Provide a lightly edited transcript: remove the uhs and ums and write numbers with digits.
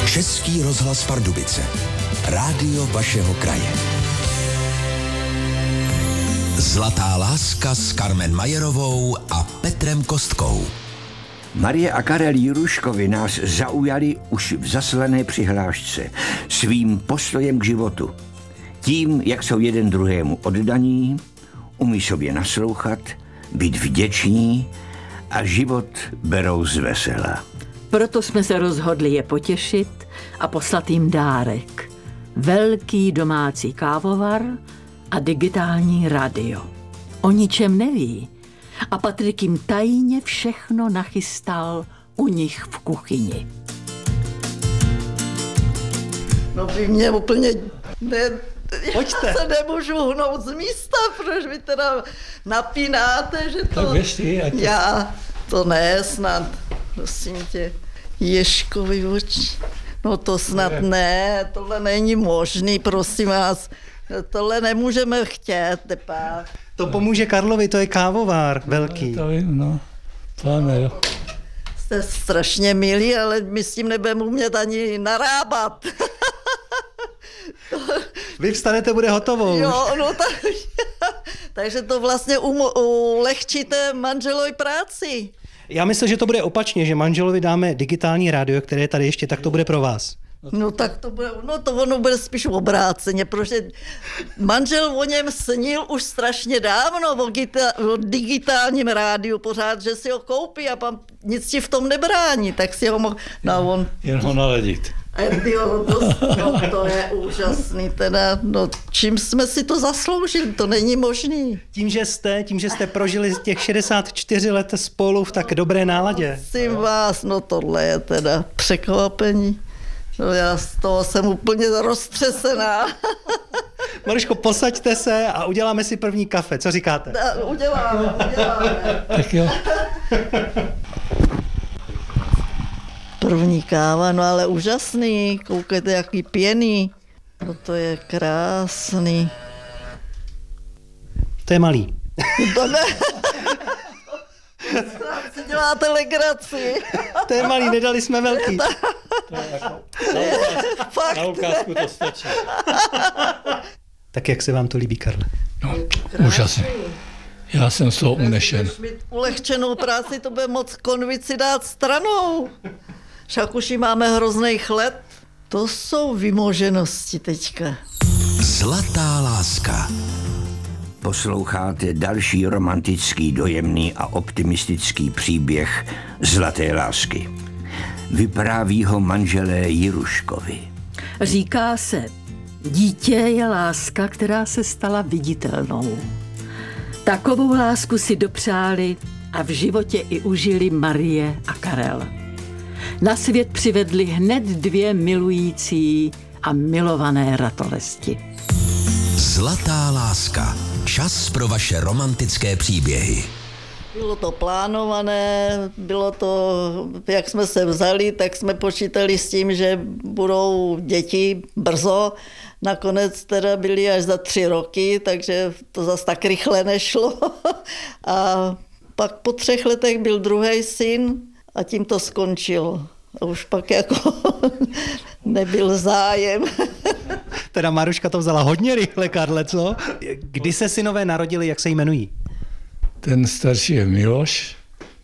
Český rozhlas Pardubice. Rádio vašeho kraje. Zlatá láska s Karmen Majerovou a Petrem Kostkou. Marie a Karel Jiruškovi nás zaujali už v zaslané přihlášce svým postojem k životu. Tím, jak jsou jeden druhému oddaní, umí sobě naslouchat, být vděční a život berou zvesela. Proto jsme se rozhodli je potěšit a poslat jim dárek. Velký domácí kávovar a digitální radio. O ničem neví. A Patrik jim tajně všechno nachystal u nich v kuchyni. No vy mě úplně... Pojďte. Já se nemůžu hnout z místa, protože vy teda napínáte, že to... Tak věřte, ať... Já to ne, snad, prosím tě, Ježkovi oči. No to snad ne, tohle není možný, prosím vás. Tohle nemůžeme chtět, tepá. To pomůže Karlovi, to je kávovár velký. To vím, no. Pane, jo. Jste strašně milí, ale my s tím nebudeme umět ani narábat. Vy vstanete, bude hotovo už. Jo, no takže to vlastně ulehčíte manželovi práci. Já myslím, že to bude opačně, že manželovi dáme digitální rádio, které je tady ještě, tak to bude pro vás. No tak to bude, ono bude spíš obráceně, protože manžel o něm snil už strašně dávno, o digitálním rádiu pořád, že si ho koupí a pan nic ti v tom nebrání, tak si ho mohl, no on... Jen ho naledit. To je úžasný teda, no čím jsme si to zasloužili, to není možný. Tím, že jste prožili těch 64 let spolu v tak dobré náladě. Prosím vás, no tohle je teda překvapení. No já z toho jsem úplně roztřesená. Maruško, posaďte se a uděláme si první kafe. Co říkáte? Uděláme. Tak jo. První káva, no ale úžasný. Koukejte, jaký pěný. No to je krásný. To je malý. To ne. Si děláte legraci. To je malý, nedali jsme velký. Fakt. Na ukázku to stačí. Tak jak se vám to líbí, Karle? No, úžasně. Já jsem z toho unešen. Když mít ulehčenou práci, to bude moc konvici dát stranou. Však už jí máme hrozný chleb. To jsou vymoženosti teďka. Zlatá láska. Posloucháte další romantický, dojemný a optimistický příběh zlaté lásky. Vypráví ho manželé Jiruškovi. Říká se, dítě je láska, která se stala viditelnou. Takovou lásku si dopřáli a v životě i užili Marie a Karel. Na svět přivedli hned 2 milující a milované ratolesti. Zlatá láska. Čas pro vaše romantické příběhy. Bylo to plánované, bylo to, jak jsme se vzali, tak jsme počítali s tím, že budou děti brzo. Nakonec teda byly až za 3 roky, takže to zas tak rychle nešlo. A pak po 3 letech byl druhý syn a tím to skončilo. A už pak jako nebyl zájem. Teda Maruška to vzala hodně rychle, Karle, co? Kdy se synové narodili, jak se jmenují? Ten starší je Miloš